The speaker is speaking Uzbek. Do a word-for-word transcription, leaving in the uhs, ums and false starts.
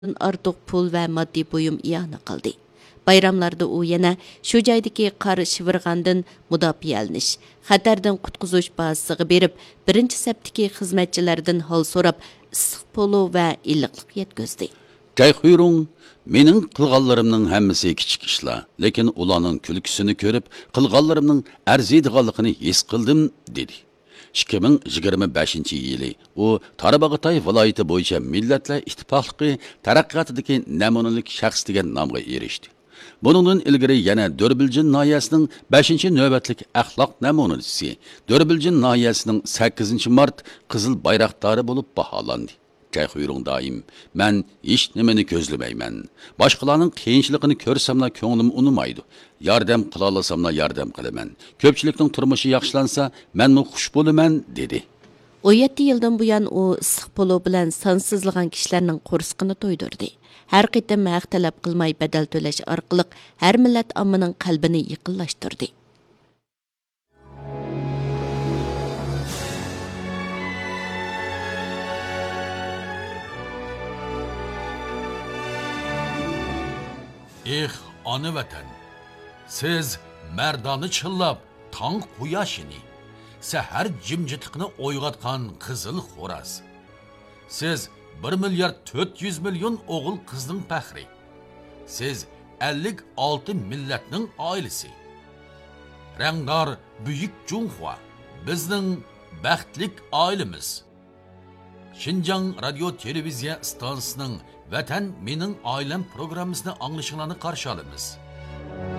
ortiq pul va moddiy buyum iyona qildi. Bayramlarda u yana shu joydagi qor shivirg'andan mudofialanish, xatardan qutqizish bazasiga berib, birinchi saptiki xizmatchilardan hol so'rab, issiq polo va illiqlik yetkazdi. Kayxuyruң, mening qilganlarimning hammasi kichik ishlar, lekin ularning kulkisini ko'rib, qilganlarimning arziydiganligini his qildim, dedi. ikki ming yigirma beshinchi yili u Tarabag'atay viloyati bo'yicha Millatlar Ittifoqligi taraqqiyotidagi namunalik shaxs degan nomga erishdi. Buningdan ilgari yana Do'rbiljin noyasining beshinchi navbatlik axloq namunasi, Do'rbiljin noyasining sakkizinchi mart qizil bayroqdori bo'lib baholandi. Kayxuyruң doim, men hech nimani ko'zlamayman. Boshqalarning qiyinchiligini ko'rsamla ko'nglim unimaydi. Yordam qila olsamla yordam qilaman. Ko'pchilikning turmushi yaxshilansa, menmi xush bo'laman, dedi. o'n yetti yildan buyon u issiq polo bilan sonsizlagan kishilarning qo'rsqini to'ydirdi. Har qitim haq talab qilmay badal to'lash orqali har millat ommaning qalbini yaqinlashtirdi. Eh, ana vatan, siz merdani chillab, tong quyoshini, sahar jimjitiqni o'yg'atgan qizil xo'raz. Siz bir milyard to'rt yuz million o'g'il qizning faxri. Siz ellik olti millatning oilasi. Rangdor buyuk Junxua, bizning baxtlik oilamiz. Xinjiang radio televiziya stansiyasining Vatan mening oilam programmasini anglashinglarni qarshi olamiz.